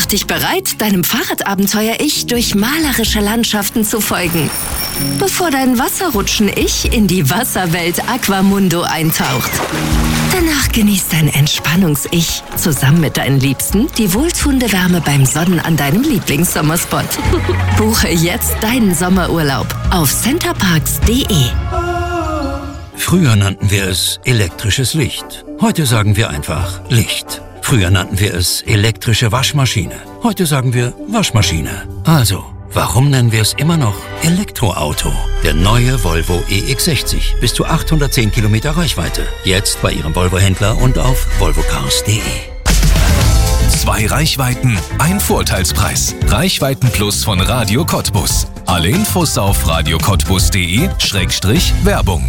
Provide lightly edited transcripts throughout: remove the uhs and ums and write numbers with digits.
Mach dich bereit, deinem Fahrradabenteuer-Ich durch malerische Landschaften zu folgen, bevor dein Wasserrutschen-Ich in die Wasserwelt Aquamundo eintaucht. Danach genießt dein Entspannungs-Ich zusammen mit deinen Liebsten die wohltuende Wärme beim Sonnen an deinem Lieblingssommerspot. Buche jetzt deinen Sommerurlaub auf centerparks.de. Früher nannten wir es elektrisches Licht. Heute sagen wir einfach Licht. Früher nannten wir es elektrische Waschmaschine. Heute sagen wir Waschmaschine. Also, warum nennen wir es immer noch Elektroauto? Der neue Volvo EX60. Bis zu 810 Kilometer Reichweite. Jetzt bei Ihrem Volvo-Händler und auf volvocars.de. 2 Reichweiten, ein Vorteilspreis. Reichweiten Plus von Radio Cottbus. Alle Infos auf radiocottbus.de/Werbung.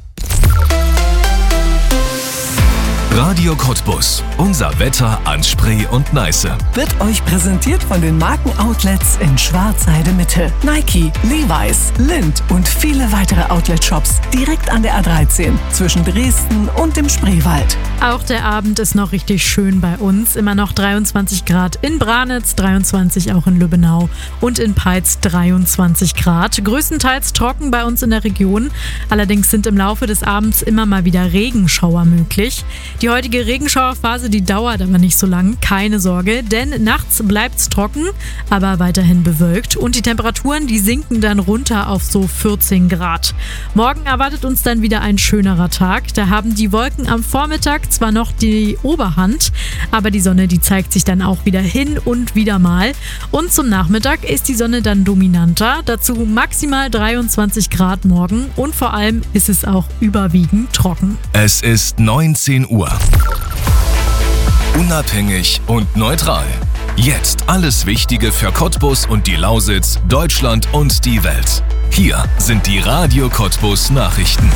Radio Cottbus. Unser Wetter an Spree und Neiße. Wird euch präsentiert von den Markenoutlets in Schwarzheide Mitte. Nike, Levi's, Lindt und viele weitere Outlet-Shops direkt an der A13 zwischen Dresden und dem Spreewald. Auch der Abend ist noch richtig schön bei uns. Immer noch 23 Grad in Branitz, 23 auch in Lübbenau und in Peitz 23 Grad. Größtenteils trocken bei uns in der Region. Allerdings sind im Laufe des Abends immer mal wieder Regenschauer möglich. Die heutige Regenschauerphase, die dauert aber nicht so lang, keine Sorge, denn nachts bleibt's trocken, aber weiterhin bewölkt und die Temperaturen, die sinken dann runter auf so 14 Grad. Morgen erwartet uns dann wieder ein schönerer Tag. Da haben die Wolken am Vormittag zwar noch die Oberhand, aber die Sonne, die zeigt sich dann auch wieder hin und wieder mal. Und zum Nachmittag ist die Sonne dann dominanter, dazu maximal 23 Grad morgen und vor allem ist es auch überwiegend trocken. Es ist 19 Uhr. Unabhängig und neutral. Jetzt alles Wichtige für Cottbus und die Lausitz, Deutschland und die Welt. Hier sind die Radio Cottbus Nachrichten.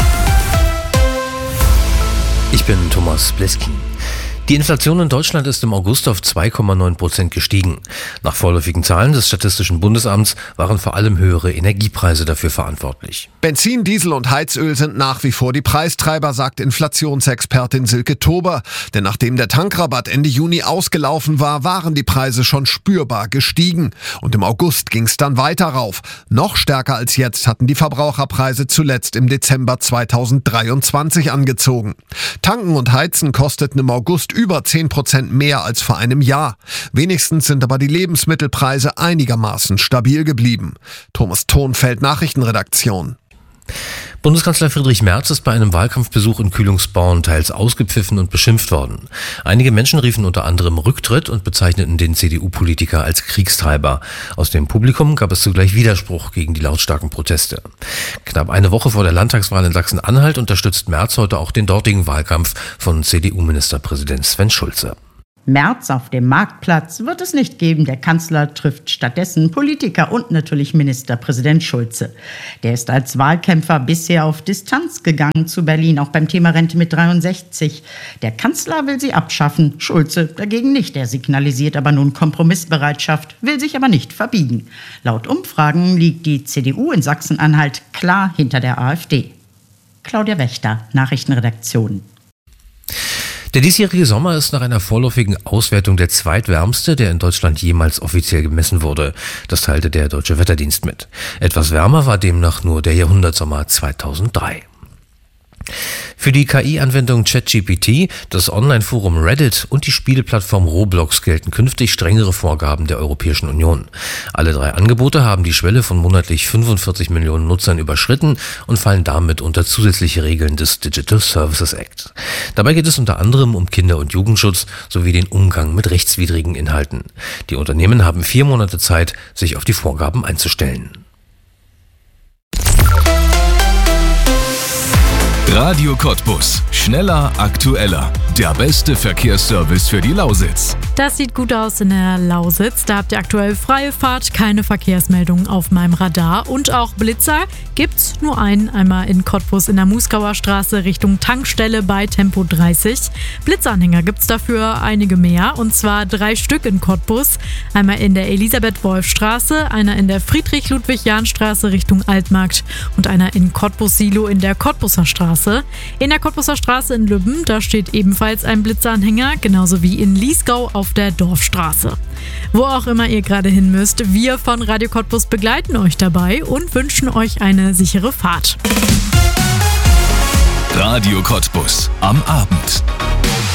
Ich bin Thomas Bleskin. Die Inflation in Deutschland ist im August auf 2,9% gestiegen. Nach vorläufigen Zahlen des Statistischen Bundesamts waren vor allem höhere Energiepreise dafür verantwortlich. Benzin, Diesel und Heizöl sind nach wie vor die Preistreiber, sagt Inflationsexpertin Silke Tober. Denn nachdem der Tankrabatt Ende Juni ausgelaufen war, waren die Preise schon spürbar gestiegen. Und im August ging es dann weiter rauf. Noch stärker als jetzt hatten die Verbraucherpreise zuletzt im Dezember 2023 angezogen. Tanken und Heizen kosteten im August über 10% mehr als vor einem Jahr. Wenigstens sind aber die Lebensmittelpreise einigermaßen stabil geblieben. Thomas Thonfeld, Nachrichtenredaktion. Bundeskanzler Friedrich Merz ist bei einem Wahlkampfbesuch in Kühlungsborn teils ausgepfiffen und beschimpft worden. Einige Menschen riefen unter anderem Rücktritt und bezeichneten den CDU-Politiker als Kriegstreiber. Aus dem Publikum gab es zugleich Widerspruch gegen die lautstarken Proteste. Knapp eine Woche vor der Landtagswahl in Sachsen-Anhalt unterstützt Merz heute auch den dortigen Wahlkampf von CDU-Ministerpräsident Sven Schulze. Merz auf dem Marktplatz wird es nicht geben. Der Kanzler trifft stattdessen Politiker und natürlich Ministerpräsident Schulze. Der ist als Wahlkämpfer bisher auf Distanz gegangen zu Berlin, auch beim Thema Rente mit 63. Der Kanzler will sie abschaffen, Schulze dagegen nicht. Er signalisiert aber nun Kompromissbereitschaft, will sich aber nicht verbiegen. Laut Umfragen liegt die CDU in Sachsen-Anhalt klar hinter der AfD. Claudia Wächter, Nachrichtenredaktion. Der diesjährige Sommer ist nach einer vorläufigen Auswertung der zweitwärmste, der in Deutschland jemals offiziell gemessen wurde. Das teilte der Deutsche Wetterdienst mit. Etwas wärmer war demnach nur der Jahrhundertsommer 2003. Für die KI-Anwendung ChatGPT, das Online-Forum Reddit und die Spieleplattform Roblox gelten künftig strengere Vorgaben der Europäischen Union. Alle 3 Angebote haben die Schwelle von monatlich 45 Millionen Nutzern überschritten und fallen damit unter zusätzliche Regeln des Digital Services Act. Dabei geht es unter anderem um Kinder- und Jugendschutz sowie den Umgang mit rechtswidrigen Inhalten. Die Unternehmen haben 4 Monate Zeit, sich auf die Vorgaben einzustellen. Radio Cottbus. Schneller, aktueller. Der beste Verkehrsservice für die Lausitz. Das sieht gut aus in der Lausitz. Da habt ihr aktuell freie Fahrt, keine Verkehrsmeldungen auf meinem Radar. Und auch Blitzer gibt's nur einen, einmal in Cottbus in der Muskauer Straße Richtung Tankstelle bei Tempo 30. Blitzanhänger gibt's dafür einige mehr, und zwar 3 Stück in Cottbus. Einmal in der Elisabeth-Wolf-Straße, einer in der Friedrich-Ludwig-Jahn-Straße Richtung Altmarkt und einer in Cottbus-Silo in der Cottbuser Straße. Straße. In der Cottbuser Straße in Lübben, da steht ebenfalls ein Blitzeranhänger, genauso wie in Liesgau auf der Dorfstraße. Wo auch immer ihr gerade hin müsst, wir von Radio Cottbus begleiten euch dabei und wünschen euch eine sichere Fahrt. Radio Cottbus am Abend.